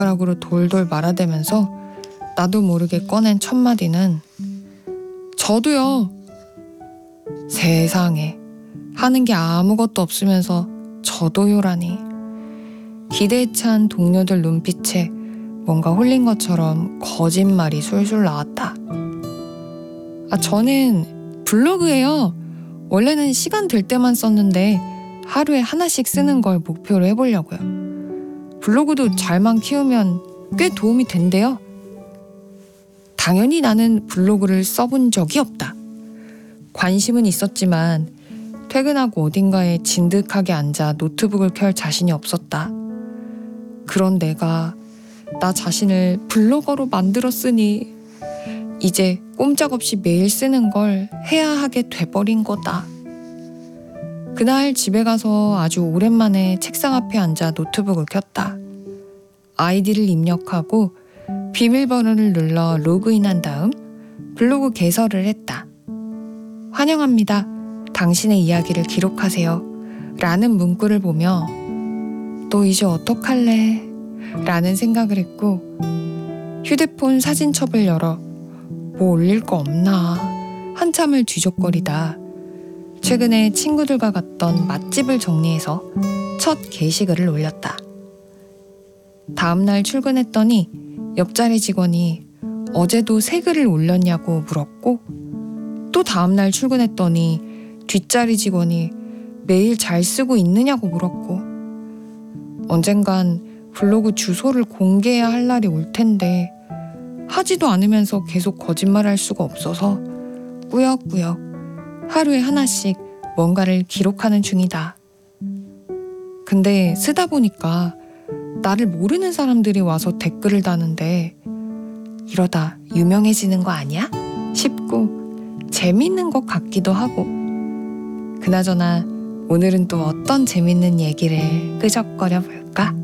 젓가락으로 돌돌 말아대면서 나도 모르게 꺼낸 첫 마디는 저도요. 세상에, 하는 게 아무것도 없으면서 저도요라니. 기대에 찬 동료들 눈빛에 뭔가 홀린 것처럼 거짓말이 술술 나왔다. 저는 블로그예요. 원래는 시간 될 때만 썼는데 하루에 하나씩 쓰는 걸 목표로 해보려고요. 블로그도 잘만 키우면 꽤 도움이 된대요. 당연히 나는 블로그를 써본 적이 없다. 관심은 있었지만 퇴근하고 어딘가에 진득하게 앉아 노트북을 켤 자신이 없었다. 그런 내가 나 자신을 블로거로 만들었으니 이제 꼼짝없이 매일 쓰는 걸 해야 하게 돼버린 거다. 그날 집에 가서 아주 오랜만에 책상 앞에 앉아 노트북을 켰다. 아이디를 입력하고 비밀번호를 눌러 로그인한 다음 블로그 개설을 했다. 환영합니다. 당신의 이야기를 기록하세요. 라는 문구를 보며 너 이제 어떡할래? 라는 생각을 했고 휴대폰 사진첩을 열어 뭐 올릴 거 없나 한참을 뒤적거리다 최근에 친구들과 갔던 맛집을 정리해서 첫 게시글을 올렸다. 다음날 출근했더니 옆자리 직원이 어제도 새 글을 올렸냐고 물었고 또 다음날 출근했더니 뒷자리 직원이 매일 잘 쓰고 있느냐고 물었고 언젠간 블로그 주소를 공개해야 할 날이 올 텐데 하지도 않으면서 계속 거짓말할 수가 없어서 꾸역꾸역 하루에 하나씩 뭔가를 기록하는 중이다. 근데 쓰다 보니까 나를 모르는 사람들이 와서 댓글을 다는데 이러다 유명해지는 거 아니야? 싶고 재밌는 것 같기도 하고 그나저나 오늘은 또 어떤 재밌는 얘기를 끄적거려 볼까?